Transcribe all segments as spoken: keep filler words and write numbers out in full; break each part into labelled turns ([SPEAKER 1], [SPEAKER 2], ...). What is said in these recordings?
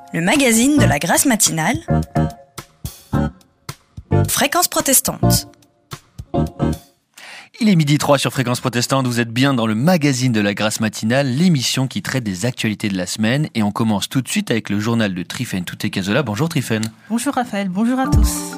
[SPEAKER 1] Le magazine de la Grâce matinale, Fréquence protestante.
[SPEAKER 2] Il est midi trois sur Fréquence protestante, vous êtes bien dans le magazine de la Grâce matinale, l'émission qui traite des actualités de la semaine. Et on commence tout de suite avec le journal de Trifène Touté-Cazola. Bonjour Trifène.
[SPEAKER 3] Bonjour Raphaël, bonjour à tous.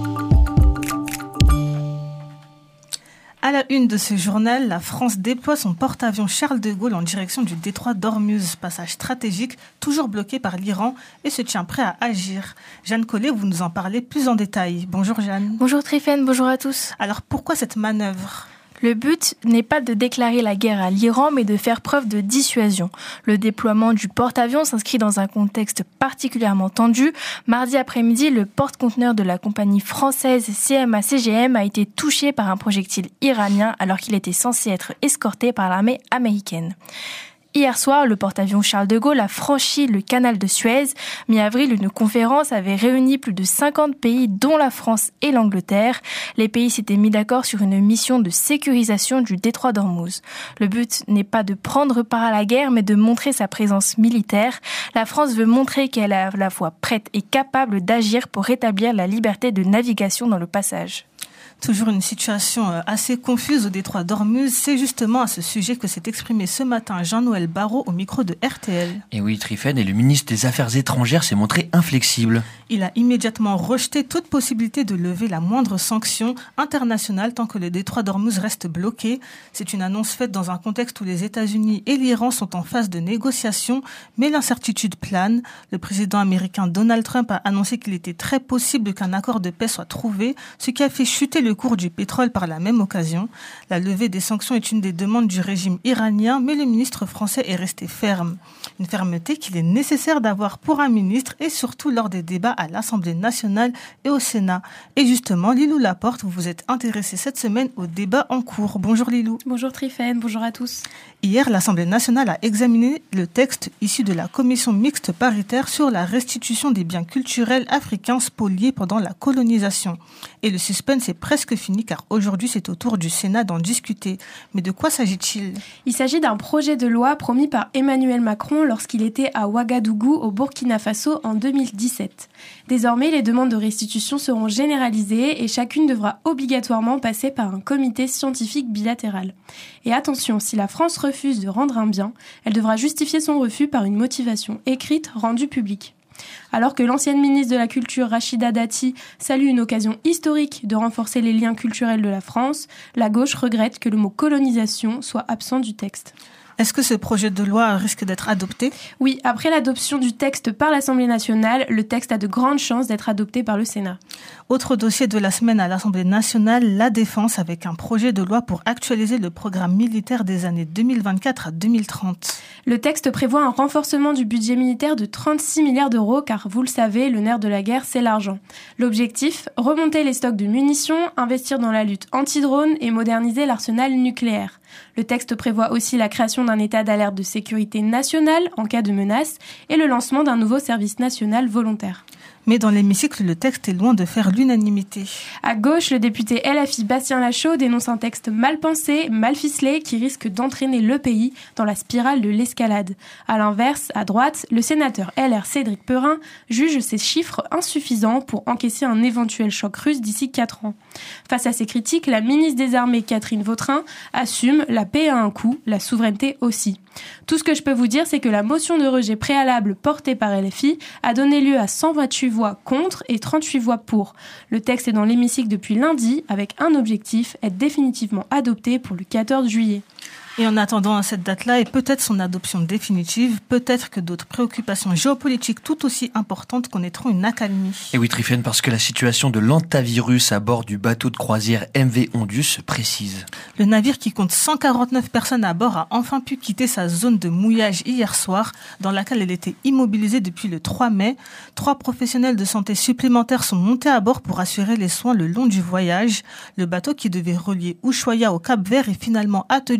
[SPEAKER 3] À la une de ce journal, la France déploie son porte-avions Charles de Gaulle en direction du détroit d'Ormuz, passage stratégique toujours bloqué par l'Iran et se tient prêt à agir. Jeanne Collet, vous nous en parlez plus en détail. Bonjour Jeanne.
[SPEAKER 4] Bonjour Trifène, bonjour à tous.
[SPEAKER 3] Alors pourquoi cette manœuvre ?
[SPEAKER 4] Le but n'est pas de déclarer la guerre à l'Iran, mais de faire preuve de dissuasion. Le déploiement du porte-avions s'inscrit dans un contexte particulièrement tendu. Mardi après-midi, le porte-conteneur de la compagnie française C M A C G M a été touché par un projectile iranien alors qu'il était censé être escorté par l'armée américaine. Hier soir, le porte-avions Charles de Gaulle a franchi le canal de Suez. Mi-avril, une conférence avait réuni plus de cinquante pays, dont la France et l'Angleterre. Les pays s'étaient mis d'accord sur une mission de sécurisation du détroit d'Ormuz. Le but n'est pas de prendre part à la guerre, mais de montrer sa présence militaire. La France veut montrer qu'elle est à la fois prête et capable d'agir pour rétablir la liberté de navigation dans le passage.
[SPEAKER 3] Toujours une situation assez confuse au détroit d'Ormuz. C'est justement à ce sujet que s'est exprimé ce matin Jean-Noël Barrot au micro de R T L.
[SPEAKER 2] Et oui, Trifène, et le ministre des Affaires étrangères s'est montré inflexible.
[SPEAKER 3] Il a immédiatement rejeté toute possibilité de lever la moindre sanction internationale tant que le détroit d'Ormuz reste bloqué. C'est une annonce faite dans un contexte où les États-Unis et l'Iran sont en phase de négociation, mais l'incertitude plane. Le président américain Donald Trump a annoncé qu'il était très possible qu'un accord de paix soit trouvé, ce qui a fait chuter le cours du pétrole par la même occasion. La levée des sanctions est une des demandes du régime iranien, mais le ministre français est resté ferme. Une fermeté qu'il est nécessaire d'avoir pour un ministre et surtout lors des débats à l'Assemblée nationale et au Sénat. Et justement, Lilou Laporte, vous vous êtes intéressée cette semaine au débat en cours. Bonjour Lilou.
[SPEAKER 5] Bonjour Trifène, bonjour à tous.
[SPEAKER 3] Hier, l'Assemblée nationale a examiné le texte issu de la commission mixte paritaire sur la restitution des biens culturels africains spoliés pendant la colonisation. Et le suspense est presque fini car aujourd'hui c'est au tour du Sénat d'en discuter. Mais de quoi s'agit-il ?
[SPEAKER 5] Il s'agit d'un projet de loi promis par Emmanuel Macron lorsqu'il était à Ouagadougou au Burkina Faso en deux mille dix-sept. Désormais, les demandes de restitution seront généralisées et chacune devra obligatoirement passer par un comité scientifique bilatéral. Et attention, si la France refuse de rendre un bien, elle devra justifier son refus par une motivation écrite rendue publique. Alors que l'ancienne ministre de la Culture, Rachida Dati, salue une occasion historique de renforcer les liens culturels de la France, la gauche regrette que le mot colonisation soit absent du texte.
[SPEAKER 3] Est-ce que ce projet de loi risque d'être adopté ?
[SPEAKER 5] Oui, après l'adoption du texte par l'Assemblée nationale, le texte a de grandes chances d'être adopté par le Sénat.
[SPEAKER 3] Autre dossier de la semaine à l'Assemblée nationale, la défense avec un projet de loi pour actualiser le programme militaire des années deux mille vingt-quatre à deux mille trente.
[SPEAKER 5] Le texte prévoit un renforcement du budget militaire de trente-six milliards d'euros car, vous le savez, le nerf de la guerre, c'est l'argent. L'objectif, remonter les stocks de munitions, investir dans la lutte anti-drone et moderniser l'arsenal nucléaire. Le texte prévoit aussi la création d'un état d'alerte de sécurité nationale en cas de menace et le lancement d'un nouveau service national volontaire.
[SPEAKER 3] Mais dans l'hémicycle, le texte est loin de faire l'unanimité.
[SPEAKER 5] À gauche, le député L F I Bastien Lachaud dénonce un texte mal pensé, mal ficelé, qui risque d'entraîner le pays dans la spirale de l'escalade. À l'inverse, à droite, le sénateur L R Cédric Perrin juge ces chiffres insuffisants pour encaisser un éventuel choc russe d'ici quatre ans. Face à ces critiques, la ministre des Armées Catherine Vautrin assume « la paix a un coût, la souveraineté aussi ». Tout ce que je peux vous dire, c'est que la motion de rejet préalable portée par L F I a donné lieu à cent vingt-huit voix contre et trente-huit voix pour. Le texte est dans l'hémicycle depuis lundi avec un objectif, être définitivement adopté pour le quatorze juillet.
[SPEAKER 3] Et en attendant cette date-là et peut-être son adoption définitive, peut-être que d'autres préoccupations géopolitiques tout aussi importantes connaîtront une accalmie.
[SPEAKER 2] Et oui, Trifène, parce que la situation de l'hantavirus à bord du bateau de croisière M V Ondius se précise.
[SPEAKER 3] Le navire qui compte cent quarante-neuf personnes à bord a enfin pu quitter sa zone de mouillage hier soir, dans laquelle elle était immobilisée depuis le trois mai. Trois professionnels de santé supplémentaires sont montés à bord pour assurer les soins le long du voyage. Le bateau qui devait relier Ushuaia au Cap-Vert est finalement attendu à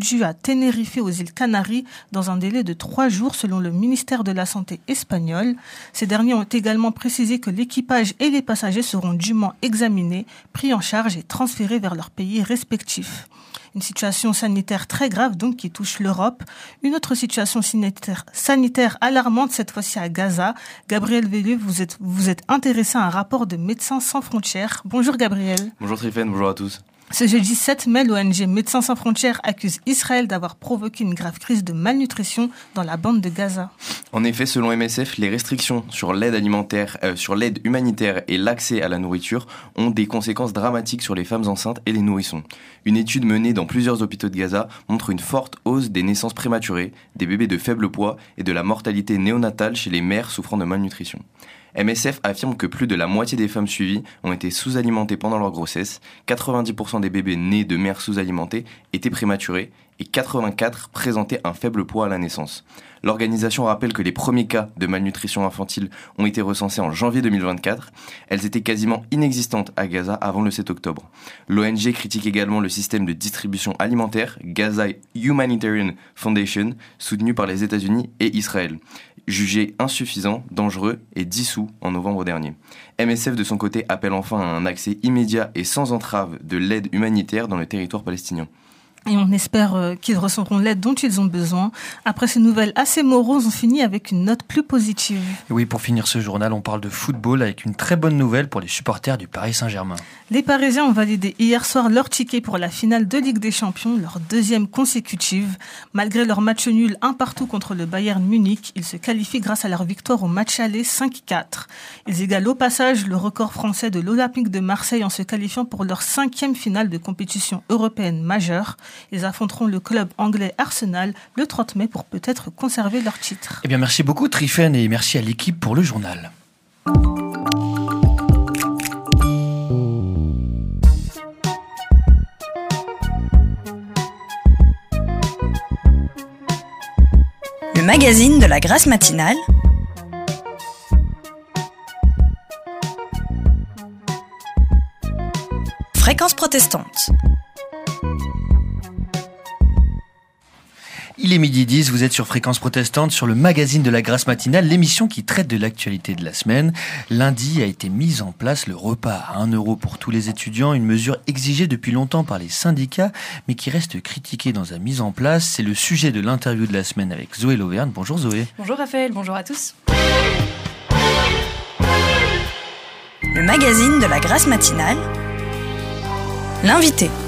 [SPEAKER 3] Tenerife aux îles Canaries dans un délai de trois jours selon le ministère de la Santé espagnol. Ces derniers ont également précisé que l'équipage et les passagers seront dûment examinés, pris en charge et transférés vers leurs pays respectifs. Une situation sanitaire très grave donc qui touche l'Europe. Une autre situation sanitaire, sanitaire alarmante cette fois-ci à Gaza. Gabriel Vellieux, vous êtes, vous êtes intéressé à un rapport de Médecins sans frontières. Bonjour Gabriel.
[SPEAKER 6] Bonjour Tryphène, bonjour à tous.
[SPEAKER 3] Ce jeudi sept mai, l'O N G Médecins sans frontières accuse Israël d'avoir provoqué une grave crise de malnutrition dans la bande de Gaza.
[SPEAKER 6] En effet, selon M S F, les restrictions sur l'aide alimentaire, euh, sur l'aide humanitaire et l'accès à la nourriture ont des conséquences dramatiques sur les femmes enceintes et les nourrissons. Une étude menée dans plusieurs hôpitaux de Gaza montre une forte hausse des naissances prématurées, des bébés de faible poids et de la mortalité néonatale chez les mères souffrant de malnutrition. M S F affirme que plus de la moitié des femmes suivies ont été sous-alimentées pendant leur grossesse, quatre-vingt-dix pour cent des bébés nés de mères sous-alimentées étaient prématurés et quatre-vingt-quatre présentaient un faible poids à la naissance. L'organisation rappelle que les premiers cas de malnutrition infantile ont été recensés en janvier deux mille vingt-quatre. Elles étaient quasiment inexistantes à Gaza avant le sept octobre. L'O N G critique également le système de distribution alimentaire Gaza Humanitarian Foundation, soutenu par les États-Unis et Israël, jugé insuffisant, dangereux et dissous en novembre dernier. M S F de son côté appelle enfin à un accès immédiat et sans entrave de l'aide humanitaire dans le territoire palestinien.
[SPEAKER 3] Et on espère qu'ils recevront l'aide dont ils ont besoin. Après ces nouvelles assez moroses, on finit avec une note plus positive.
[SPEAKER 2] Et oui, pour finir ce journal, on parle de football avec une très bonne nouvelle pour les supporters du Paris Saint-Germain.
[SPEAKER 3] Les Parisiens ont validé hier soir leur ticket pour la finale de Ligue des Champions, leur deuxième consécutive. Malgré leur match nul un partout contre le Bayern Munich, ils se qualifient grâce à leur victoire au match aller cinq quatre. Ils égalent au passage le record français de l'Olympique de Marseille en se qualifiant pour leur cinquième finale de compétition européenne majeure. Ils affronteront le club anglais Arsenal le trente mai pour peut-être conserver leur titre.
[SPEAKER 2] Eh bien, merci beaucoup Tryphène et merci à l'équipe pour le journal.
[SPEAKER 1] Le magazine de la Grâce matinale. Fréquence protestante.
[SPEAKER 2] Il est midi dix, vous êtes sur Fréquence Protestante, sur le magazine de la Grâce matinale, l'émission qui traite de l'actualité de la semaine. Lundi a été mise en place le repas à un euro pour tous les étudiants, une mesure exigée depuis longtemps par les syndicats, mais qui reste critiquée dans sa mise en place. C'est le sujet de l'interview de la semaine avec Zoé Lauvergne. Bonjour Zoé.
[SPEAKER 7] Bonjour Raphaël, bonjour à tous.
[SPEAKER 1] Le magazine de la Grâce matinale. L'invité.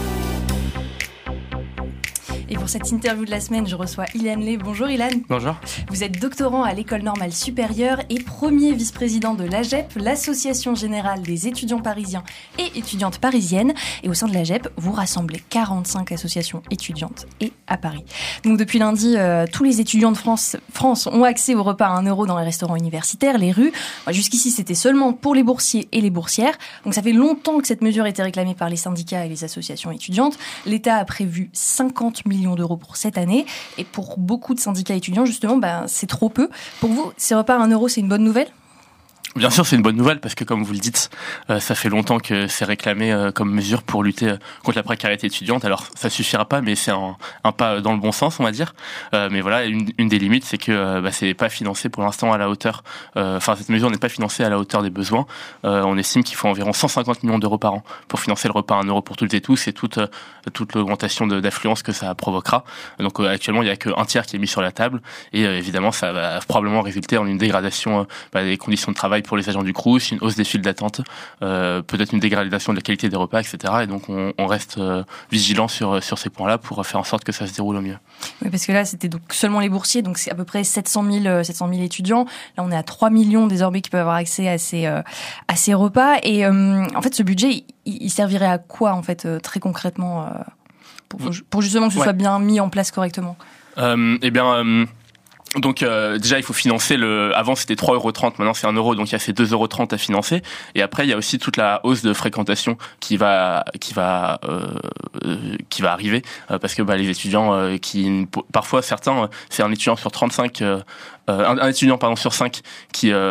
[SPEAKER 7] Et pour cette interview de la semaine, je reçois Ilan Lay. Bonjour Ilan.
[SPEAKER 8] Bonjour.
[SPEAKER 7] Vous êtes doctorant à l'École normale supérieure et premier vice-président de l'A G E P, l'Association générale des étudiants parisiens et étudiantes parisiennes. Et au sein de l'A G E P, vous rassemblez quarante-cinq associations étudiantes et à Paris. Donc depuis lundi, euh, tous les étudiants de France, France ont accès au repas à un euro dans les restaurants universitaires, les rues. Jusqu'ici, c'était seulement pour les boursiers et les boursières. Donc ça fait longtemps que cette mesure était réclamée par les syndicats et les associations étudiantes. L'État a prévu cinquante millions d'euros pour cette année. Et pour beaucoup de syndicats étudiants, justement, ben, c'est trop peu. Pour vous, ces repas à un euro, c'est une bonne nouvelle ?
[SPEAKER 8] Bien sûr, c'est une bonne nouvelle parce que, comme vous le dites, euh, ça fait longtemps que c'est réclamé euh, comme mesure pour lutter euh, contre la précarité étudiante. Alors, ça suffira pas, mais c'est un, un pas dans le bon sens, on va dire. Euh, mais voilà, une, une des limites, c'est que euh, bah, c'est pas financé pour l'instant à la hauteur. Enfin, euh, cette mesure n'est pas financée à la hauteur des besoins. Euh, on estime qu'il faut environ cent cinquante millions d'euros par an pour financer le repas à un euro pour toutes et tous et toute euh, toute l'augmentation de, d'affluence que ça provoquera. Donc, euh, actuellement, il y a qu'un tiers qui est mis sur la table et euh, évidemment, ça va probablement résulter en une dégradation euh, bah, des conditions de travail pour les agents du Crous, une hausse des files d'attente, euh, peut-être une dégradation de la qualité des repas, et cetera. Et donc on, on reste euh, vigilant sur sur ces points-là pour faire en sorte que ça se déroule au mieux.
[SPEAKER 7] Oui, parce que là c'était donc seulement les boursiers, donc c'est à peu près sept cent mille étudiants. Là on est à trois millions désormais qui peuvent avoir accès à ces euh, à ces repas. Et euh, en fait ce budget il, il servirait à quoi en fait euh, très concrètement euh, pour, pour justement que ce ouais. soit bien mis en place correctement.
[SPEAKER 8] Euh, eh bien. Euh... Donc euh, déjà il faut financer le. Avant c'était trois euros trente, maintenant c'est un euro, donc il y a ces deux euros trente à financer. Et après il y a aussi toute la hausse de fréquentation qui va qui va euh, qui va arriver euh, parce que bah, les étudiants euh, qui parfois certains c'est un étudiant sur trente-cinq euh, un, un étudiant pardon sur cinq qui euh,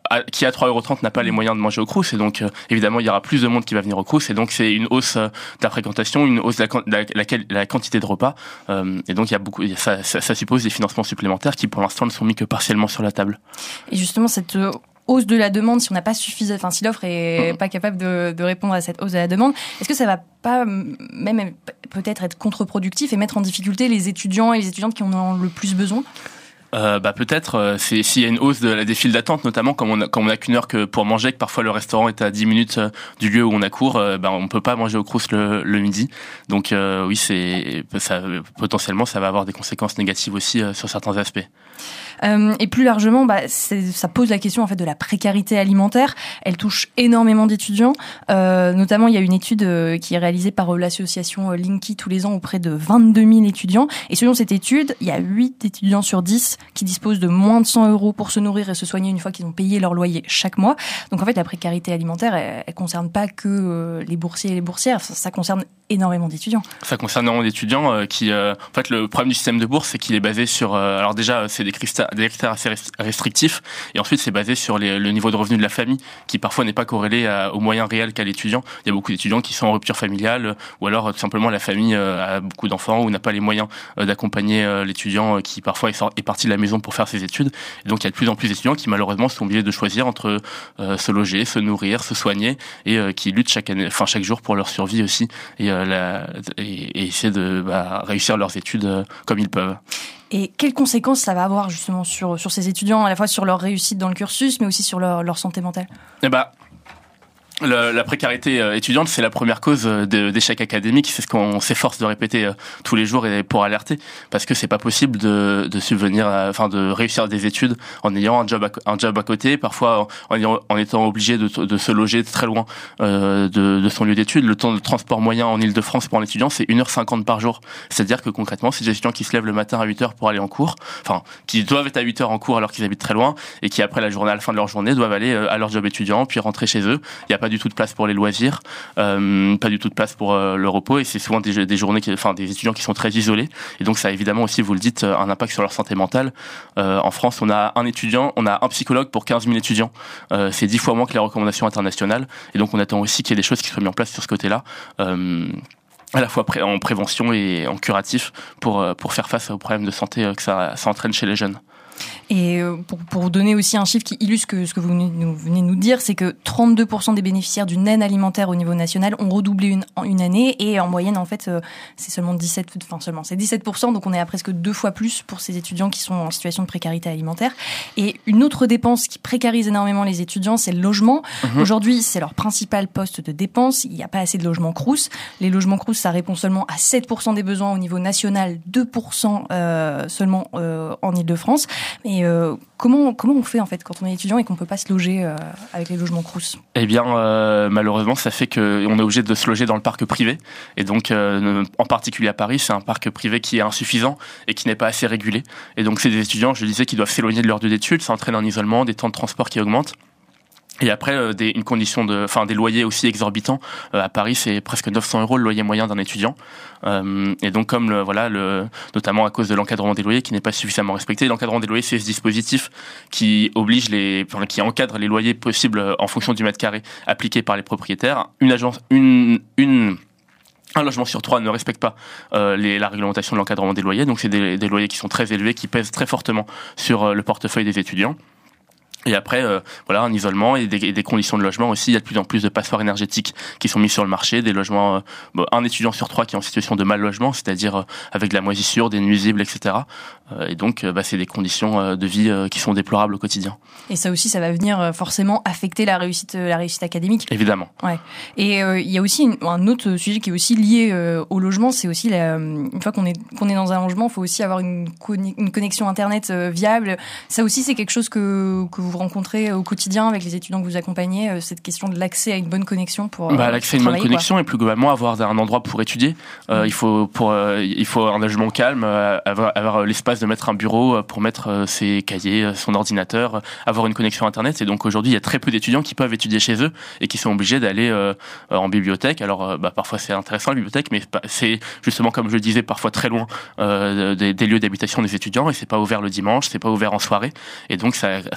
[SPEAKER 8] à, qui à trois euros trente n'a pas les moyens de manger au Crous, et donc euh, évidemment il y aura plus de monde qui va venir au Crous, et donc c'est une hausse euh, de la fréquentation, une hausse de la, la, la, la quantité de repas, euh, et donc il y a beaucoup, ça, ça, ça suppose des financements supplémentaires qui pour l'instant ne sont mis que partiellement sur la table.
[SPEAKER 7] Et justement cette hausse de la demande, si on n'a pas suffisamment, enfin si l'offre est mmh. pas capable de, de répondre à cette hausse de la demande, est-ce que ça va pas même peut-être être contre-productif et mettre en difficulté les étudiants et les étudiantes qui en ont le plus besoin?
[SPEAKER 8] Euh, bah peut-être euh, c'est s'il y a une hausse de la des files d'attente, notamment quand on a, quand on a qu'une heure que pour manger, que parfois le restaurant est à dix minutes euh, du lieu où on a cours, euh, bah on peut pas manger au Crous le, le midi. Donc euh, oui, c'est ça potentiellement ça va avoir des conséquences négatives aussi euh, sur certains aspects.
[SPEAKER 7] Euh, et plus largement, bah, c'est, ça pose la question en fait de la précarité alimentaire. Elle touche énormément d'étudiants. Euh, notamment, il y a une étude euh, qui est réalisée par euh, l'association euh, Linky tous les ans auprès de vingt-deux mille étudiants. Et selon cette étude, il y a huit étudiants sur dix qui disposent de moins de cent euros pour se nourrir et se soigner une fois qu'ils ont payé leur loyer chaque mois. Donc en fait, la précarité alimentaire, elle, elle concerne pas que euh, les boursiers et les boursières. Ça, ça concerne énormément d'étudiants.
[SPEAKER 8] Ça concerne énormément d'étudiants euh, qui, euh, en fait, le problème du système de bourse, c'est qu'il est basé sur, euh, alors déjà, c'est des critères, des critères assez restrictifs, et ensuite c'est basé sur les, le niveau de revenu de la famille, qui parfois n'est pas corrélé à, aux moyens réels qu'a l'étudiant. Il y a beaucoup d'étudiants qui sont en rupture familiale, ou alors tout simplement la famille euh, a beaucoup d'enfants ou n'a pas les moyens euh, d'accompagner euh, l'étudiant euh, qui parfois est, sort, est parti de la maison pour faire ses études. Et donc il y a de plus en plus d'étudiants qui malheureusement sont obligés de choisir entre euh, se loger, se nourrir, se soigner, et euh, qui luttent chaque année, enfin chaque jour pour leur survie aussi, et, euh, la, et, et essayer de bah, réussir leurs études euh, comme ils peuvent.
[SPEAKER 7] Et quelles conséquences ça va avoir justement sur, sur ces étudiants, à la fois sur leur réussite dans le cursus, mais aussi sur leur, leur santé mentale?
[SPEAKER 8] Eh bah, Le, la précarité euh, étudiante, c'est la première cause de, d'échec académique. C'est ce qu'on s'efforce de répéter euh, tous les jours et pour alerter, parce que c'est pas possible de, de subvenir, à, enfin de réussir des études en ayant un job à, un job à côté, parfois en, en, en étant obligé de, de se loger très loin euh, de, de son lieu d'études. Le temps de transport moyen en Île-de-France pour un étudiant, c'est une heure cinquante par jour. C'est-à-dire que concrètement, c'est des étudiants qui se lèvent le matin à huit heures pour aller en cours, enfin qui doivent être à huit heures en cours alors qu'ils habitent très loin, et qui après la journée, à la fin de leur journée, doivent aller à leur job étudiant puis rentrer chez eux. Il y a pas du tout de place pour les loisirs, euh, pas du tout de place pour euh, le repos, et c'est souvent des, des journées, qui, enfin des étudiants qui sont très isolés, et donc ça a évidemment aussi, vous le dites, un impact sur leur santé mentale. Euh, en France, on a un étudiant, on a un psychologue pour quinze mille étudiants. Euh, c'est dix fois moins que les recommandations internationales, et donc on attend aussi qu'il y ait des choses qui soient mises en place sur ce côté-là. Euh, à la fois pré- en prévention et en curatif pour pour faire face aux problèmes de santé que ça, ça entraîne chez les jeunes.
[SPEAKER 7] Et pour, pour vous donner aussi un chiffre qui illustre que, ce que vous nous, venez de nous dire, c'est que trente-deux pour cent des bénéficiaires d'une aide alimentaire au niveau national ont redoublé une, une année, et en moyenne, en fait, c'est seulement dix-sept, enfin seulement, c'est dix-sept pour cent, donc on est à presque deux fois plus pour ces étudiants qui sont en situation de précarité alimentaire. Et une autre dépense qui précarise énormément les étudiants, c'est le logement. Mmh. Aujourd'hui, c'est leur principal poste de dépense. Il n'y a pas assez de logements Crous. Les logements Crous, ça répond seulement à sept pour cent des besoins au niveau national, deux pour cent euh, seulement euh, en Île-de-France. Mais euh, comment comment on fait en fait quand on est étudiant et qu'on peut pas se loger euh, avec les logements Crous?
[SPEAKER 8] Eh bien, euh, malheureusement, ça fait qu'on est obligé de se loger dans le parc privé, et donc euh, en particulier à Paris, c'est un parc privé qui est insuffisant et qui n'est pas assez régulé. Et donc, c'est des étudiants, je disais, qui doivent s'éloigner de leur lieu d'études, ça entraîne un isolement, des temps de transport qui augmentent. Et après, euh, des, une condition de, enfin, des loyers aussi exorbitants. Euh, à Paris, c'est presque neuf cents euros le loyer moyen d'un étudiant. Euh, et donc, comme le, voilà, le, notamment à cause de l'encadrement des loyers qui n'est pas suffisamment respecté. L'encadrement des loyers, c'est ce dispositif qui oblige les, enfin, qui encadre les loyers possibles en fonction du mètre carré appliqué par les propriétaires. Une agence, une, une Un logement sur trois ne respecte pas euh, les, la réglementation de l'encadrement des loyers. Donc, c'est des, des loyers qui sont très élevés, qui pèsent très fortement sur euh, le portefeuille des étudiants. Et après, euh, voilà, un isolement et des, et des conditions de logement aussi. Il y a de plus en plus de passoires énergétiques qui sont mis sur le marché, des logements, euh, bon, un étudiant sur trois qui est en situation de mal logement, c'est-à-dire euh, avec de la moisissure, des nuisibles, et cetera. Euh, et donc, euh, bah, c'est des conditions euh, de vie euh, qui sont déplorables au quotidien.
[SPEAKER 7] Et ça aussi, ça va venir euh, forcément affecter la réussite, euh, la réussite académique.
[SPEAKER 8] Évidemment. Ouais.
[SPEAKER 7] Et euh, il y a aussi une, un autre sujet qui est aussi lié euh, au logement, c'est aussi la, une fois qu'on est qu'on est dans un logement, il faut aussi avoir une, conni- une connexion internet euh, viable. Ça aussi, c'est quelque chose que que vous rencontrez au quotidien avec les étudiants que vous accompagnez, euh, cette question de l'accès à une bonne connexion pour
[SPEAKER 8] bah, l'accès à une bonne connexion
[SPEAKER 7] quoi.
[SPEAKER 8] Et plus globalement avoir un endroit pour étudier. Euh, mmh. Il faut pour euh, il faut un logement calme, euh, avoir, avoir l'espace de mettre un bureau pour mettre euh, ses cahiers, son ordinateur, euh, avoir une connexion internet. Et donc aujourd'hui, il y a très peu d'étudiants qui peuvent étudier chez eux et qui sont obligés d'aller euh, en bibliothèque. Alors euh, bah, parfois c'est intéressant la bibliothèque, mais c'est justement comme je le disais parfois très loin euh, des, des lieux d'habitation des étudiants, et c'est pas ouvert le dimanche, c'est pas ouvert en soirée, et donc ça, ça entraîne encore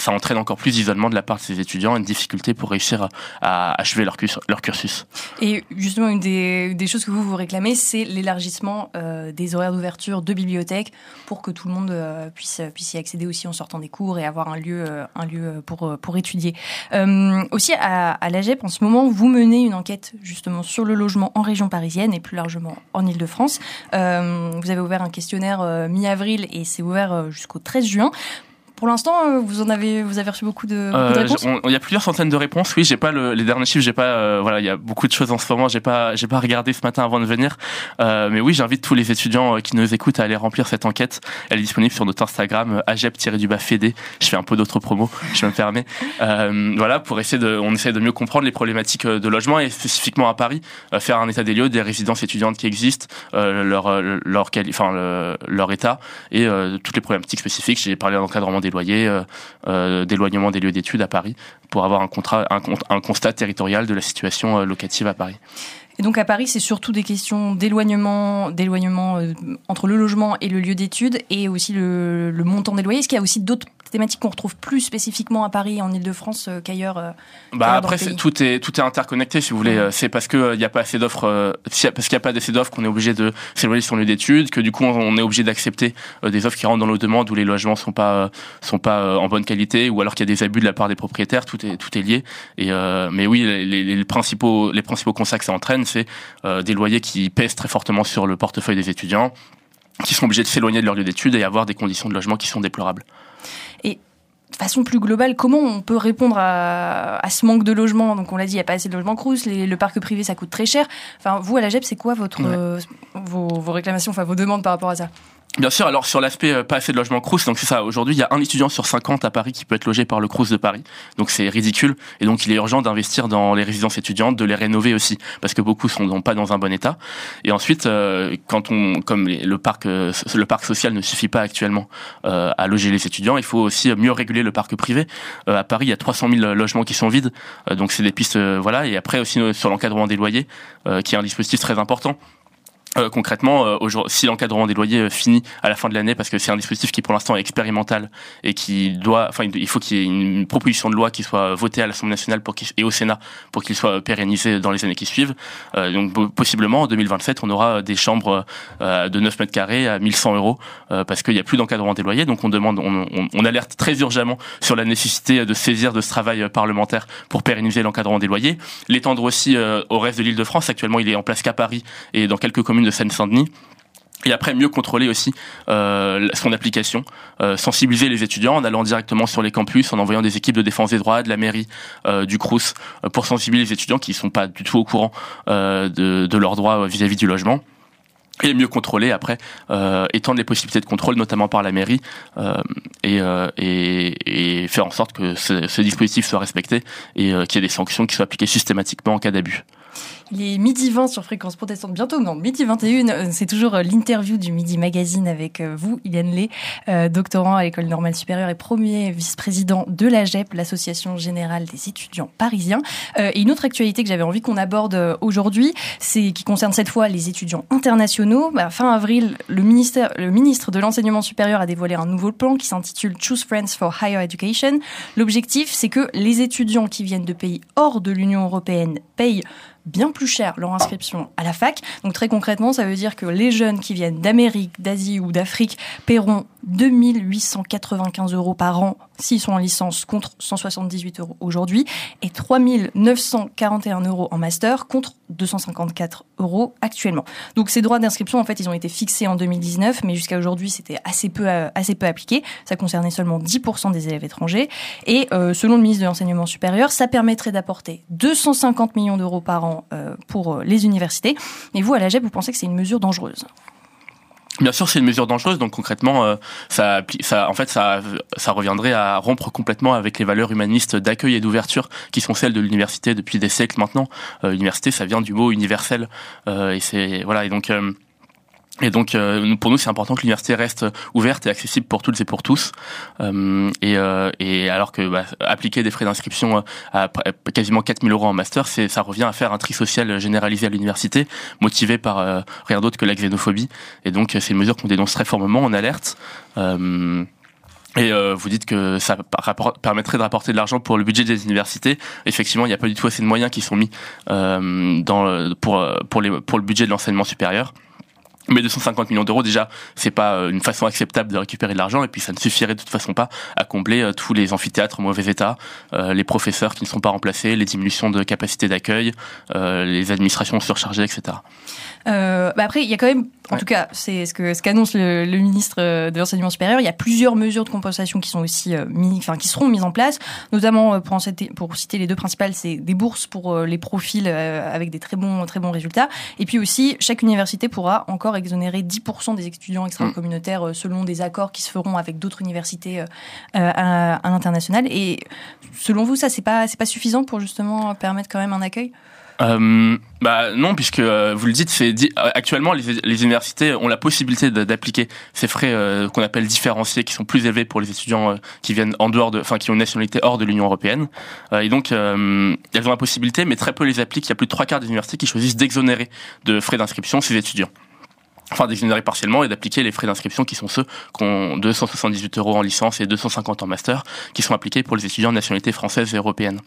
[SPEAKER 8] encore plus d'isolement de la part de ces étudiants, une difficulté pour réussir à, à achever leur, leur cursus.
[SPEAKER 7] Et justement, une des, des choses que vous vous réclamez, c'est l'élargissement euh, des horaires d'ouverture de bibliothèques pour que tout le monde euh, puisse, puisse y accéder aussi en sortant des cours et avoir un lieu, euh, un lieu pour, pour étudier. Euh, aussi, à, à l'A G E P, en ce moment, vous menez une enquête justement sur le logement en région parisienne et plus largement en Ile-de-France. Euh, vous avez ouvert un questionnaire euh, mi-avril et c'est ouvert euh, jusqu'au treize juin. Pour l'instant, vous en avez, vous avez reçu beaucoup de, beaucoup
[SPEAKER 8] euh,
[SPEAKER 7] de réponses.
[SPEAKER 8] Il y a plusieurs centaines de réponses. Oui, j'ai pas le, les derniers chiffres. J'ai pas, euh, voilà, il y a beaucoup de choses en ce moment. J'ai pas, j'ai pas regardé ce matin avant de venir. Euh, mais oui, j'invite tous les étudiants qui nous écoutent à aller remplir cette enquête. Elle est disponible sur notre Instagram, agep-du-bas fédé. Je fais un peu d'autres promos, je me permets. Euh, voilà, pour essayer de, on essaie de mieux comprendre les problématiques de logement et spécifiquement à Paris, euh, faire un état des lieux des résidences étudiantes qui existent, euh, leur, leur, quali- enfin, le, leur état et euh, toutes les problématiques spécifiques. J'ai parlé d'encadrement des loyers. Euh, Euh, d'éloignement des lieux d'études à Paris pour avoir un, contrat, un, un constat territorial de la situation euh, locative à Paris.
[SPEAKER 7] Et donc à Paris, c'est surtout des questions d'éloignement, d'éloignement euh, entre le logement et le lieu d'études et aussi le, le montant des loyers. Est-ce qu'il y a aussi d'autres thématiques qu'on retrouve plus spécifiquement à Paris, en Ile-de-France euh, qu'ailleurs euh,
[SPEAKER 8] Bah
[SPEAKER 7] qu'ailleurs
[SPEAKER 8] après, c'est, tout est tout est interconnecté, si vous voulez. Mmh. C'est parce que il euh, y a pas assez d'offres, euh, parce qu'il y a pas assez d'offres qu'on est obligé de s'éloigner de son lieu d'études, que du coup on est obligé d'accepter euh, des offres qui rentrent dans nos demandes où les logements sont pas euh, sont pas euh, en bonne qualité, ou alors qu'il y a des abus de la part des propriétaires. Tout est tout est lié. Et euh, mais oui, les, les, les principaux les principaux constats que ça entraîne, c'est euh, des loyers qui pèsent très fortement sur le portefeuille des étudiants, qui sont obligés de s'éloigner de leur lieu d'études et avoir des conditions de logement qui sont déplorables.
[SPEAKER 7] Et de façon plus globale, comment on peut répondre à, à ce manque de logement ? Donc on l'a dit, il n'y a pas assez de logements crous, les, le parc privé ça coûte très cher. Enfin, vous à l'A G E P, c'est quoi votre, ouais. euh, vos, vos réclamations, enfin vos demandes par rapport à ça ?
[SPEAKER 8] Bien sûr, alors sur l'aspect euh, pas assez de logement Crous, donc c'est ça, aujourd'hui il y a un étudiant sur cinquante à Paris qui peut être logé par le Crous de Paris, donc c'est ridicule, et donc il est urgent d'investir dans les résidences étudiantes, de les rénover aussi, parce que beaucoup sont pas dans un bon état, et ensuite, euh, quand on, comme les, le parc euh, le parc social ne suffit pas actuellement euh, à loger les étudiants, il faut aussi mieux réguler le parc privé. Euh, à Paris, il y a trois cent mille logements qui sont vides, euh, donc c'est des pistes, euh, voilà, et après aussi euh, sur l'encadrement des loyers, euh, qui est un dispositif très important. Euh, concrètement, euh, si l'encadrement des loyers euh, finit à la fin de l'année, parce que c'est un dispositif qui pour l'instant est expérimental et qui doit, enfin, il faut qu'il y ait une proposition de loi qui soit votée à l'Assemblée nationale pour qu'il, et au Sénat pour qu'il soit pérennisé dans les années qui suivent. Euh, donc possiblement en deux mille vingt-sept, on aura des chambres euh, de neuf mètres carrés à mille cent euros euh, parce qu'il n'y a plus d'encadrement des loyers. Donc on demande, on, on, on alerte très urgemment sur la nécessité de saisir de ce travail parlementaire pour pérenniser l'encadrement des loyers, l'étendre aussi euh, au reste de l'Île-de-France. Actuellement, il est en place qu'à Paris et dans quelques communes de Seine-Saint-Denis. Et après, mieux contrôler aussi euh, son application, euh, sensibiliser les étudiants en allant directement sur les campus, en envoyant des équipes de défense des droits, de la mairie, euh, du Crous, euh, pour sensibiliser les étudiants qui ne sont pas du tout au courant euh, de, de leurs droits vis-à-vis du logement. Et mieux contrôler après, euh, étendre les possibilités de contrôle, notamment par la mairie, euh, et, euh, et, et faire en sorte que ce, ce dispositif soit respecté et euh, qu'il y ait des sanctions qui soient appliquées systématiquement en cas d'abus.
[SPEAKER 7] Il est midi vingt sur Fréquence Protestante, bientôt, non, midi vingt et une, c'est toujours l'interview du Midi Magazine avec vous, Iliane Lé, euh, doctorant à l'École Normale Supérieure et premier vice-président de l'A G E P, l'Association Générale des Étudiants Parisiens. Euh, et une autre actualité que j'avais envie qu'on aborde aujourd'hui, c'est qui concerne cette fois les étudiants internationaux. Bah, fin avril, le, ministère, le ministre de l'Enseignement Supérieur a dévoilé un nouveau plan qui s'intitule Choose Friends for Higher Education. L'objectif, c'est que les étudiants qui viennent de pays hors de l'Union européenne payent bien plus cher leur inscription à la fac. Donc très concrètement, ça veut dire que les jeunes qui viennent d'Amérique, d'Asie ou d'Afrique paieront deux mille huit cent quatre-vingt-quinze euros par an s'ils sont en licence contre cent soixante-dix-huit euros aujourd'hui et trois mille neuf cent quarante et un euros en master contre deux cent cinquante-quatre euros actuellement. Donc ces droits d'inscription, en fait, ils ont été fixés en deux mille dix-neuf, mais jusqu'à aujourd'hui, c'était assez peu, assez peu appliqué. Ça concernait seulement dix pour cent des élèves étrangers. Et euh, selon le ministre de l'Enseignement supérieur, ça permettrait d'apporter deux cent cinquante millions d'euros par an euh, pour euh, les universités. Et vous, à l'A G E P, vous pensez que c'est une mesure dangereuse ?
[SPEAKER 8] Bien sûr, c'est une mesure dangereuse. Donc concrètement, euh, ça, ça, en fait, ça, ça reviendrait à rompre complètement avec les valeurs humanistes d'accueil et d'ouverture qui sont celles de l'université depuis des siècles maintenant. Euh, l'université, ça vient du mot universel, euh, et c'est voilà. Et donc. Euh, Et donc, euh, pour nous, c'est important que l'université reste ouverte et accessible pour toutes et pour tous. Euh, et, euh, et alors que bah, appliquer des frais d'inscription à, à quasiment quatre mille euros en master, c'est, ça revient à faire un tri social généralisé à l'université, motivé par euh, rien d'autre que la xénophobie. Et donc, c'est une mesure qu'on dénonce très fermement, on alerte. Euh, Et euh, vous dites que ça rapport, permettrait de rapporter de l'argent pour le budget des universités. Effectivement, il n'y a pas du tout assez de moyens qui sont mis euh, dans, pour, pour, les, pour le budget de l'enseignement supérieur. Mais deux cent cinquante millions d'euros, déjà, c'est pas une façon acceptable de récupérer de l'argent, et puis ça ne suffirait de toute façon pas à combler euh, tous les amphithéâtres en mauvais état, euh, les professeurs qui ne sont pas remplacés, les diminutions de capacité d'accueil, euh, les administrations surchargées, et cetera.
[SPEAKER 7] Euh, bah après, il y a quand même, en
[SPEAKER 8] ouais.
[SPEAKER 7] tout cas, c'est ce que ce qu'annonce le, le ministre de l'enseignement supérieur. Il y a plusieurs mesures de compensation qui sont aussi euh, mis, enfin qui seront mises en place, notamment euh, pour, en citer, pour citer les deux principales, c'est des bourses pour euh, les profils euh, avec des très bons très bons résultats, et puis aussi chaque université pourra encore exonérer dix pour cent des étudiants extra-communautaires euh, selon des accords qui se feront avec d'autres universités euh, à, à l'international. Et selon vous, ça c'est pas c'est pas suffisant pour justement permettre quand même un accueil?
[SPEAKER 8] Euh, bah non, puisque euh, vous le dites, c'est di- actuellement les, les universités ont la possibilité de, d'appliquer ces frais euh, qu'on appelle différenciés, qui sont plus élevés pour les étudiants euh, qui viennent en dehors de, enfin qui ont une nationalité hors de l'Union européenne. Euh, et donc euh, elles ont la possibilité, mais très peu les appliquent. Il y a plus de trois quarts des universités qui choisissent d'exonérer de frais d'inscription ces étudiants. Enfin, d'exonérer partiellement et d'appliquer les frais d'inscription qui sont ceux qui ont deux cent soixante-dix-huit euros en licence et deux cent cinquante en master, qui sont appliqués pour les étudiants de nationalité française et européenne.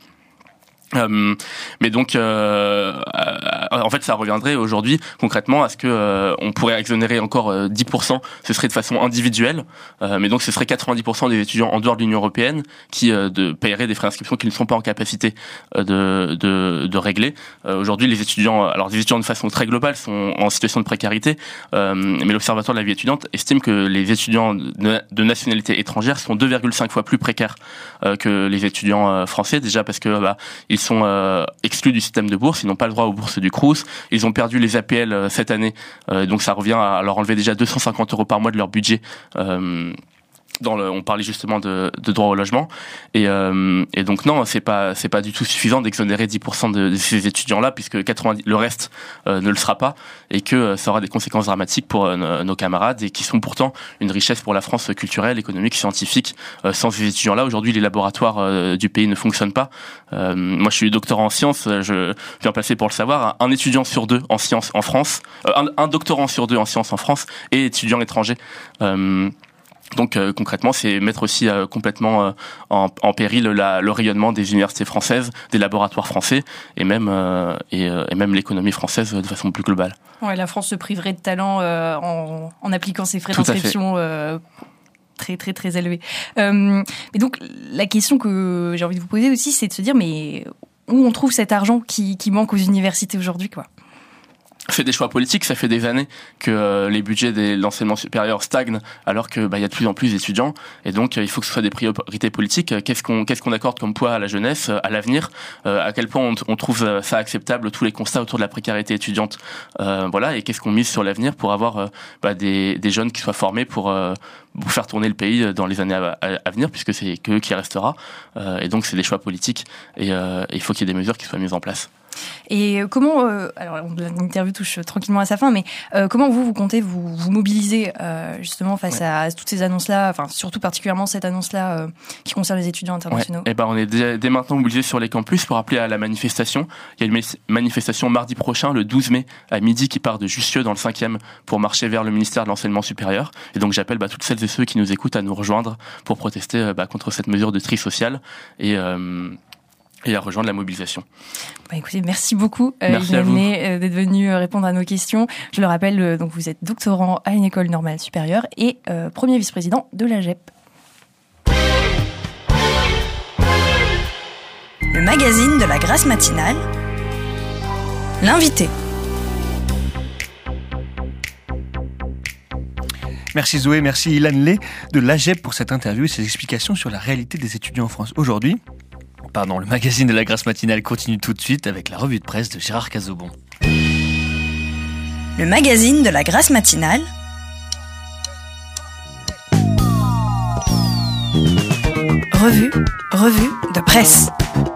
[SPEAKER 8] Euh, mais donc, euh, euh, en fait, ça reviendrait aujourd'hui concrètement à ce que euh, on pourrait exonérer encore euh, dix pour cent. Ce serait de façon individuelle, euh, mais donc ce serait quatre-vingt-dix pour cent des étudiants en dehors de l'Union européenne qui euh, de, paieraient des frais d'inscription qu'ils ne sont pas en capacité euh, de, de, de régler. Euh, aujourd'hui, les étudiants, alors les étudiants de façon très globale sont en situation de précarité, euh, mais l'Observatoire de la vie étudiante estime que les étudiants de, de nationalité étrangère sont deux virgule cinq fois plus précaires euh, que les étudiants euh, français, déjà parce que bah, ils sont euh, exclus du système de bourse, ils n'ont pas le droit aux bourses du Crous, ils ont perdu les A P L euh, cette année, euh, donc ça revient à leur enlever déjà deux cent cinquante euros par mois de leur budget. Euh, Dans le, on parlait justement de, de droit au logement, et, euh, et donc non, c'est pas c'est pas du tout suffisant d'exonérer dix pour cent de, de ces étudiants-là, puisque quatre-vingt-dix le reste euh, ne le sera pas, et que euh, ça aura des conséquences dramatiques pour euh, nos camarades, et qui sont pourtant une richesse pour la France culturelle, économique, scientifique. Euh, sans ces étudiants-là, aujourd'hui, les laboratoires euh, du pays ne fonctionnent pas. Euh, moi, je suis doctorant en sciences, je viens passer pour le savoir. Un étudiant sur deux en sciences en France, euh, un, un doctorant sur deux en sciences en France est étudiant étranger. Euh, Donc euh, concrètement, c'est mettre aussi euh, complètement euh, en, en péril la, le rayonnement des universités françaises, des laboratoires français, et même euh, et, euh, et même l'économie française de façon plus globale.
[SPEAKER 7] Ouais, la France se priverait de talent euh, en, en appliquant ses frais
[SPEAKER 8] Tout
[SPEAKER 7] d'inscription euh, très très très élevés. Euh, mais donc la question que j'ai envie de vous poser aussi, c'est de se dire mais où on trouve cet argent qui, qui manque aux universités aujourd'hui, quoi?
[SPEAKER 8] C'est des choix politiques, ça fait des années que euh, les budgets de l'enseignement supérieur stagnent, alors que bah, y a de plus en plus d'étudiants, et donc euh, il faut que ce soit des priorités politiques. Qu'est-ce qu'on qu'est-ce qu'on accorde comme poids à la jeunesse, à l'avenir, euh, à quel point on, on trouve ça acceptable, tous les constats autour de la précarité étudiante, euh, voilà, et qu'est-ce qu'on mise sur l'avenir pour avoir euh, bah, des, des jeunes qui soient formés pour euh, pour faire tourner le pays dans les années à, à, à venir, puisque c'est que eux qui restera, euh, et donc c'est des choix politiques, et euh, il faut qu'il y ait des mesures qui soient mises en place.
[SPEAKER 7] Et comment, euh, alors l'interview touche tranquillement à sa fin, mais euh, comment vous, vous comptez vous, vous mobiliser euh, justement face ouais. à toutes ces annonces-là, enfin surtout particulièrement cette annonce-là euh, qui concerne les étudiants internationaux?
[SPEAKER 8] Ouais. Et ben on est dès, dès maintenant mobilisés sur les campus pour appeler à la manifestation. Il y a une manifestation mardi prochain, le douze mai, à midi, qui part de Jussieu dans le cinquième pour marcher vers le ministère de l'Enseignement supérieur. Et donc j'appelle bah, toutes celles et ceux qui nous écoutent à nous rejoindre pour protester bah, contre cette mesure de tri social et euh, et à rejoindre la mobilisation.
[SPEAKER 7] Bah écoutez, merci beaucoup, euh,
[SPEAKER 8] merci à vous
[SPEAKER 7] euh, d'être venu euh, répondre à nos questions. Je le rappelle, euh, donc vous êtes doctorant à une école normale supérieure et euh, premier vice-président de l'A G E P.
[SPEAKER 1] Le magazine de la Grâce matinale, l'invité.
[SPEAKER 2] Merci Zoé, merci Ilan Lay de l'A G E P pour cette interview et ses explications sur la réalité des étudiants en France aujourd'hui. Pardon, le magazine de la Grâce matinale continue tout de suite avec la revue de presse de Gérard Cazobon.
[SPEAKER 1] Le magazine de la Grâce matinale. Revue, revue de presse.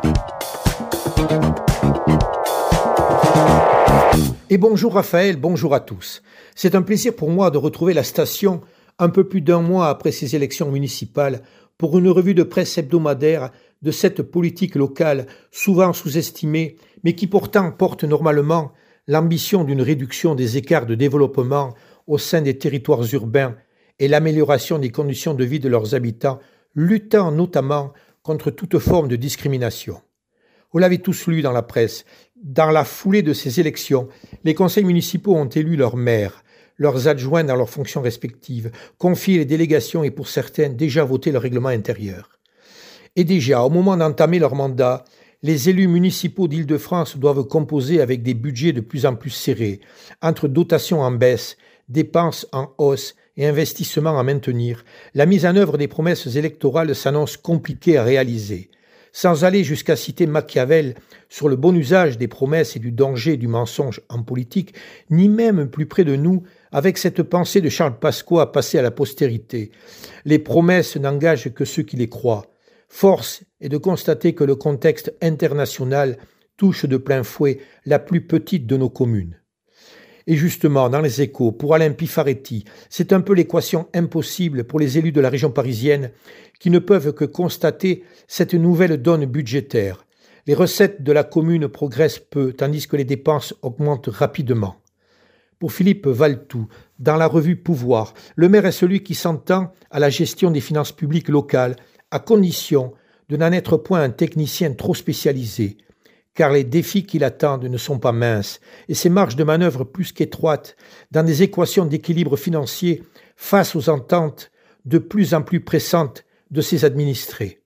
[SPEAKER 9] Et bonjour Raphaël, bonjour à tous. C'est un plaisir pour moi de retrouver la station un peu plus d'un mois après ces élections municipales pour une revue de presse hebdomadaire de cette politique locale souvent sous-estimée, mais qui pourtant porte normalement l'ambition d'une réduction des écarts de développement au sein des territoires urbains et l'amélioration des conditions de vie de leurs habitants, luttant notamment contre toute forme de discrimination. Vous l'avez tous lu dans la presse. Dans la foulée de ces élections, les conseils municipaux ont élu leurs maires, leurs adjoints dans leurs fonctions respectives, confié les délégations et pour certains déjà voté le règlement intérieur. Et déjà, au moment d'entamer leur mandat, les élus municipaux d'Île-de-France doivent composer avec des budgets de plus en plus serrés, entre dotations en baisse, dépenses en hausse et investissements à maintenir. La mise en œuvre des promesses électorales s'annonce compliquée à réaliser. Sans aller jusqu'à citer Machiavel sur le bon usage des promesses et du danger du mensonge en politique, ni même plus près de nous avec cette pensée de Charles Pasqua passée à la postérité. Les promesses n'engagent que ceux qui les croient. Force est de constater que le contexte international touche de plein fouet la plus petite de nos communes. Et justement, dans les Échos, pour Alain Pifaretti, c'est un peu l'équation impossible pour les élus de la région parisienne qui ne peuvent que constater cette nouvelle donne budgétaire. Les recettes de la commune progressent peu, tandis que les dépenses augmentent rapidement. Pour Philippe Valtou, dans la revue Pouvoir, le maire est celui qui s'entend à la gestion des finances publiques locales, à condition de n'en être point un technicien trop spécialisé, car les défis qui l'attendent ne sont pas minces, et ses marges de manœuvre plus qu'étroites dans des équations d'équilibre financier face aux ententes de plus en plus pressantes de ses administrés.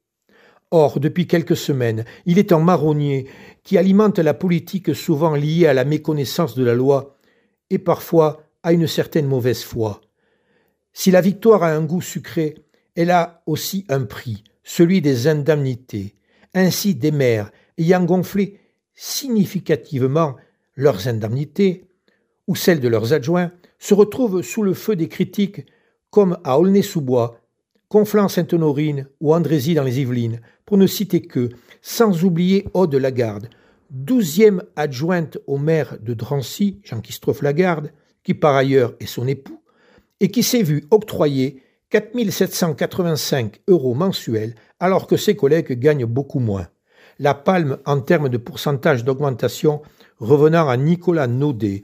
[SPEAKER 9] Or, depuis quelques semaines, il est un marronnier qui alimente la politique souvent liée à la méconnaissance de la loi et parfois à une certaine mauvaise foi. Si la victoire a un goût sucré, elle a aussi un prix, celui des indemnités. Ainsi, des maires ayant gonflé significativement leurs indemnités ou celles de leurs adjoints se retrouvent sous le feu des critiques comme à Aulnay-sous-Bois, Conflans-Sainte-Honorine ou Andrézy dans les Yvelines, pour ne citer que, sans oublier Aude Lagarde, douzième adjointe au maire de Drancy, Jean-Christophe Lagarde, qui par ailleurs est son époux, et qui s'est vu octroyer quatre mille sept cent quatre-vingt-cinq euros mensuels alors que ses collègues gagnent beaucoup moins. La palme en termes de pourcentage d'augmentation revenant à Nicolas Naudet.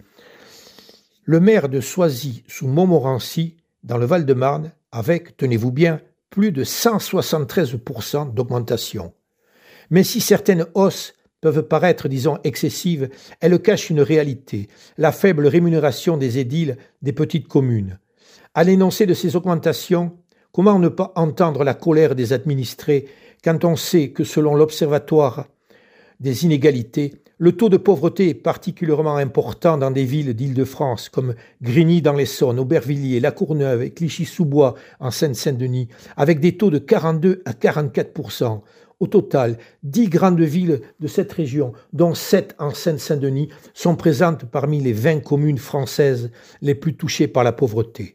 [SPEAKER 9] Le maire de Soisy sous Montmorency, dans le Val-de-Marne, avec, tenez-vous bien, plus de cent soixante-treize pour cent d'augmentation. Mais si certaines hausses peuvent paraître, disons, excessives, elles cachent une réalité, la faible rémunération des édiles des petites communes. À l'énoncé de ces augmentations, comment ne pas entendre la colère des administrés quand on sait que selon l'Observatoire des inégalités, le taux de pauvreté est particulièrement important dans des villes d'Île-de-France comme Grigny dans l'Essonne, Aubervilliers, La Courneuve et Clichy-sous-Bois en Seine-Saint-Denis, avec des taux de quarante-deux à quarante-quatre pour cent. Au total, dix grandes villes de cette région, dont sept en Seine-Saint-Denis, sont présentes parmi les vingt communes françaises les plus touchées par la pauvreté.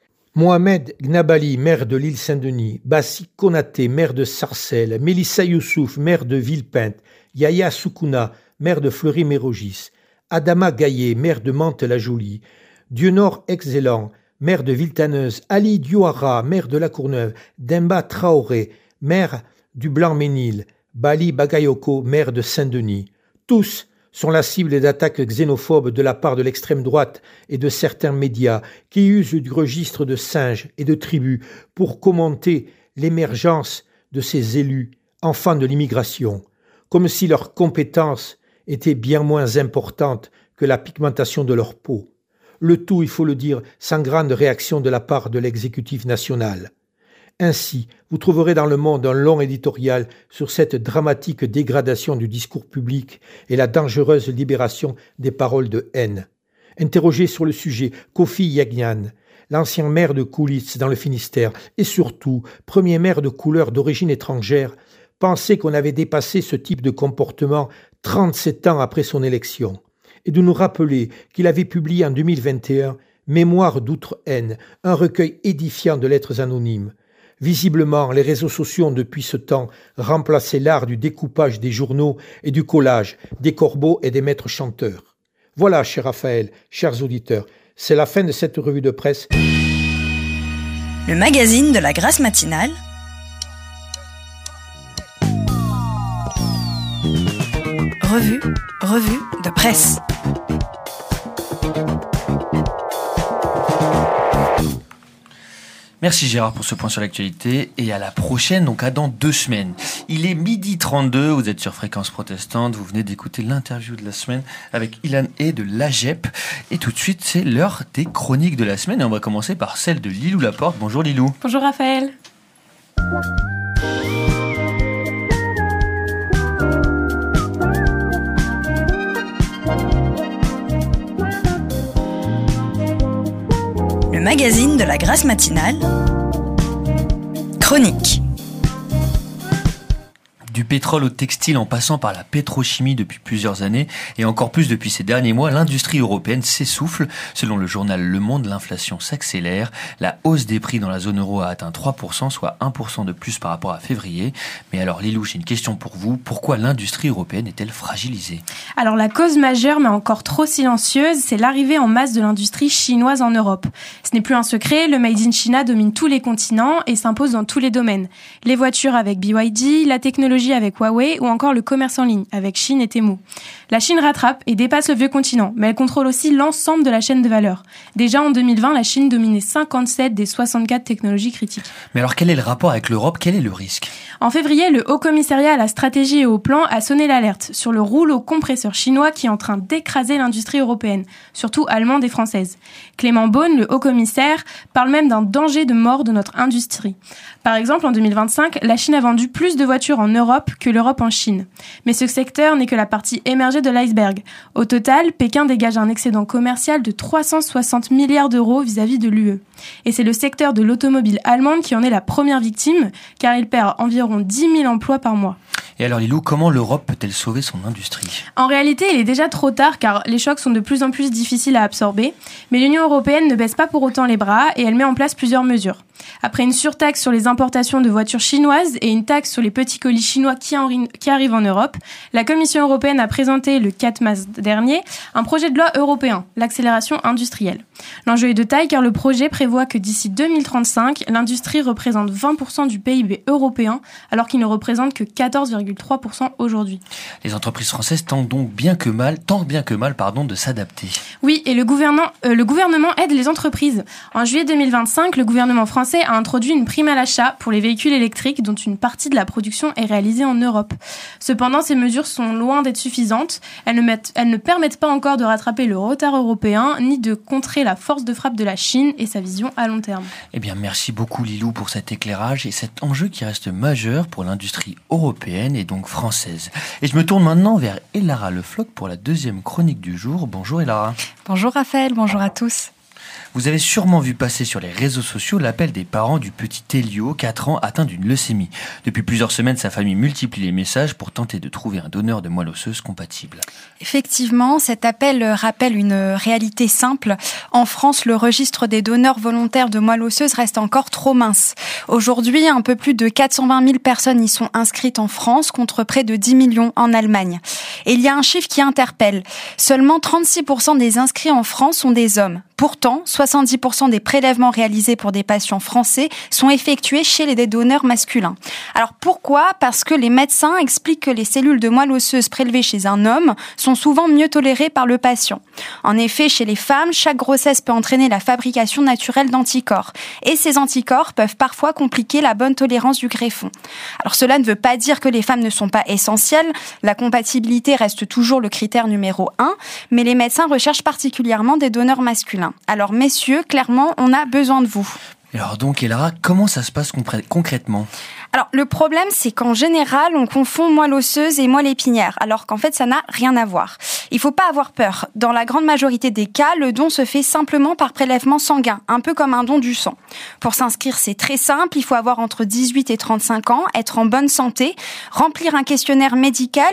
[SPEAKER 9] Mohamed Gnabali, maire de l'île Saint-Denis, Bassi Konaté, maire de Sarcelles, Mélissa Youssouf, maire de Villepinte, Yaya Soukouna, maire de Fleury-Mérogis, Adama Gaillet, maire de Mantes-la-Jolie, Dieunor Excellent, maire de Villetaneuse, Ali Diouara, maire de La Courneuve, Demba Traoré, maire du Blanc-Ménil, Bali Bagayoko, maire de Saint-Denis. Tous sont la cible d'attaques xénophobes de la part de l'extrême droite et de certains médias qui usent du registre de singes et de tribus pour commenter l'émergence de ces élus, enfants de l'immigration, comme si leurs compétences étaient bien moins importantes que la pigmentation de leur peau. Le tout, il faut le dire, sans grande réaction de la part de l'exécutif national. Ainsi, vous trouverez dans Le Monde un long éditorial sur cette dramatique dégradation du discours public et la dangereuse libération des paroles de haine. Interrogé sur le sujet, Kofi Yagnan, l'ancien maire de Coulitz dans le Finistère et surtout premier maire de couleur d'origine étrangère, pensait qu'on avait dépassé ce type de comportement trente-sept ans après son élection, et de nous rappeler qu'il avait publié en deux mille vingt et un « Mémoire d'outre-haine », un recueil édifiant de lettres anonymes. Visiblement, les réseaux sociaux ont depuis ce temps remplacé l'art du découpage des journaux et du collage des corbeaux et des maîtres chanteurs. Voilà, cher Raphaël, chers auditeurs, c'est la fin de cette revue de presse.
[SPEAKER 1] Le magazine de la Grâce matinale. Revue, revue de presse.
[SPEAKER 2] Merci Gérard pour ce point sur l'actualité et à la prochaine, donc à dans deux semaines. Il est midi trente-deux, vous êtes sur Fréquence Protestante, vous venez d'écouter l'interview de la semaine avec Ilan Hay de l'A G E P et tout de suite c'est l'heure des chroniques de la semaine et on va commencer par celle de Lilou Laporte. Bonjour Lilou.
[SPEAKER 5] Bonjour Raphaël.
[SPEAKER 1] Le magazine de la Grâce matinale. Chronique.
[SPEAKER 2] Du pétrole au textile en passant par la pétrochimie depuis plusieurs années et encore plus depuis ces derniers mois, l'industrie européenne s'essouffle. Selon le journal Le Monde, l'inflation s'accélère. La hausse des prix dans la zone euro a atteint trois pour cent, soit un pour cent de plus par rapport à février. Mais alors Lilou, j'ai une question pour vous. Pourquoi l'industrie européenne est-elle fragilisée ?
[SPEAKER 5] Alors la cause majeure, mais encore trop silencieuse, c'est l'arrivée en masse de l'industrie chinoise en Europe. Ce n'est plus un secret, le Made in China domine tous les continents et s'impose dans tous les domaines. Les voitures avec B Y D, la technologie avec Huawei ou encore le commerce en ligne avec Chine et Temu. La Chine rattrape et dépasse le vieux continent, mais elle contrôle aussi l'ensemble de la chaîne de valeur. Déjà en deux mille vingt, la Chine dominait cinquante-sept des soixante-quatre technologies critiques.
[SPEAKER 2] Mais alors quel est le rapport avec l'Europe ? Quel est le risque ?
[SPEAKER 5] En février, le Haut Commissariat à la stratégie et au plan a sonné l'alerte sur le rouleau compresseur chinois qui est en train d'écraser l'industrie européenne, surtout allemande et française. Clément Beaune, le Haut Commissaire, parle même d'un danger de mort de notre industrie. Par exemple, en deux mille vingt-cinq, la Chine a vendu plus de voitures en Europe que l'Europe en Chine. Mais ce secteur n'est que la partie émergée de l'iceberg. Au total, Pékin dégage un excédent commercial de trois cent soixante milliards d'euros vis-à-vis de l'U E. Et c'est le secteur de l'automobile allemande qui en est la première victime, car il perd environ dix mille emplois par mois.
[SPEAKER 2] Et alors Lilou, comment l'Europe peut-elle sauver son industrie ?
[SPEAKER 5] En réalité, il est déjà trop tard car les chocs sont de plus en plus difficiles à absorber. Mais l'Union européenne ne baisse pas pour autant les bras et elle met en place plusieurs mesures. Après une surtaxe sur les importations de voitures chinoises et une taxe sur les petits colis chinois qui, en, qui arrivent en Europe, la Commission européenne a présenté le quatre mars dernier un projet de loi européen, l'accélération industrielle. L'enjeu est de taille car le projet prévoit que d'ici deux mille trente-cinq, l'industrie représente vingt pour cent du P I B européen alors qu'il ne représente que quatorze virgule trois pour cent aujourd'hui.
[SPEAKER 2] Les entreprises françaises tentent donc bien que mal, tentent bien que mal pardon, de s'adapter.
[SPEAKER 5] Oui, et le gouvernement, euh, le gouvernement aide les entreprises. En juillet deux mille vingt-cinq, le gouvernement français a introduit une prime à l'achat pour les véhicules électriques dont une partie de la production est réalisée en Europe. Cependant, ces mesures sont loin d'être suffisantes. Elles ne, mettent, elles ne permettent pas encore de rattraper le retard européen ni de contrer la force de frappe de la Chine et sa vision à long terme.
[SPEAKER 2] Eh bien, merci beaucoup Lilou pour cet éclairage et cet enjeu qui reste majeur pour l'industrie européenne et donc française. Et je me tourne maintenant vers Elara Le Floch pour la deuxième chronique du jour. Bonjour Elara.
[SPEAKER 10] Bonjour Raphaël, bonjour à tous.
[SPEAKER 2] Vous avez sûrement vu passer sur les réseaux sociaux l'appel des parents du petit Elio, quatre ans, atteint d'une leucémie. Depuis plusieurs semaines, sa famille multiplie les messages pour tenter de trouver un donneur de moelle osseuse compatible.
[SPEAKER 10] Effectivement, cet appel rappelle une réalité simple. En France, le registre des donneurs volontaires de moelle osseuse reste encore trop mince. Aujourd'hui, un peu plus de quatre cent vingt mille personnes y sont inscrites en France, contre près de dix millions en Allemagne. Et il y a un chiffre qui interpelle. Seulement trente-six pour cent des inscrits en France sont des hommes. Pourtant, soixante-dix pour cent des prélèvements réalisés pour des patients français sont effectués chez les donneurs masculins. Alors pourquoi ? Parce que les médecins expliquent que les cellules de moelle osseuse prélevées chez un homme sont souvent mieux tolérées par le patient. En effet, chez les femmes, chaque grossesse peut entraîner la fabrication naturelle d'anticorps. Et ces anticorps peuvent parfois compliquer la bonne tolérance du greffon. Alors cela ne veut pas dire que les femmes ne sont pas essentielles. La compatibilité reste toujours le critère numéro un, mais les médecins recherchent particulièrement des donneurs masculins. Alors messieurs, clairement, on a besoin de vous.
[SPEAKER 2] Alors donc, Elara, comment ça se passe concrè- concrètement ?
[SPEAKER 10] Alors, le problème, c'est qu'en général, on confond moelle osseuse et moelle épinière, alors qu'en fait, ça n'a rien à voir. Il faut pas avoir peur. Dans la grande majorité des cas, le don se fait simplement par prélèvement sanguin, un peu comme un don du sang. Pour s'inscrire, c'est très simple. Il faut avoir entre dix-huit et trente-cinq ans, être en bonne santé, remplir un questionnaire médical